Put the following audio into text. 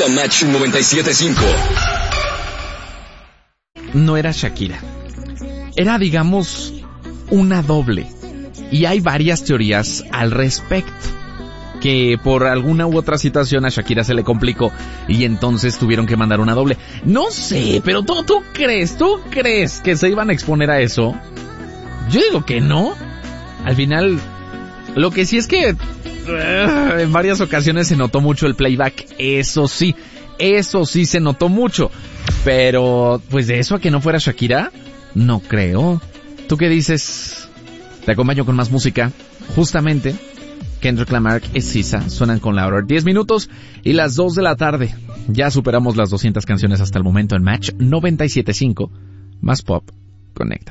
a Match 97.5. No era Shakira. Era, digamos, una doble. Y hay varias teorías al respecto. Que por alguna u otra situación a Shakira se le complicó y entonces tuvieron que mandar una doble. No sé, pero ¿tú crees que se iban a exponer a eso? Yo digo que no. Al final, lo que sí es que en varias ocasiones se notó mucho el playback. Eso sí se notó mucho. Pero, pues de eso a que no fuera Shakira, no creo. ¿Tú qué dices? Te acompaño con más música. Justamente, Kendrick Lamar y SZA suenan con la hora 10 minutos y las 2 de la tarde. Ya superamos las 200 canciones hasta el momento en Match 97.5. Más pop, conecta.